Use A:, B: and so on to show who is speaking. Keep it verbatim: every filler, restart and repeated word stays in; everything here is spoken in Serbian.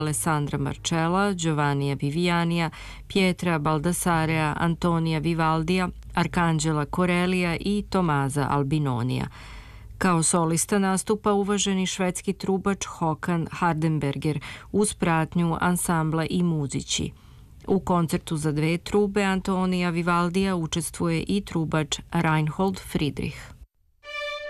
A: Alessandra Marcella, Giovannija Vivianija, Pietra Baldassarea, Antonija Vivaldija, Arkanđela Korelija i Tomaza Albinonija. Kao solista nastupa uvaženi švedski trubač Håkan Hardenberger uz pratnju ansambla i muzići. U koncertu za dve trube Antonija Vivaldija učestvuje i trubač Reinhold Friedrich.